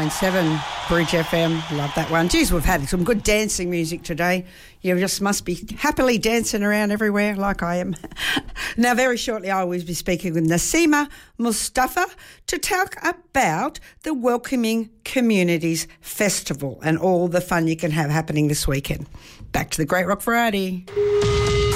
101.7 Bridge FM. Love that one. Geez, we've had some good dancing music today. You just must be happily dancing around everywhere like I am. Now, very shortly, I will be speaking with Nasima Mustafa to talk about the Welcoming Communities Festival and all the fun you can have happening this weekend. Back to the Great Rock Variety.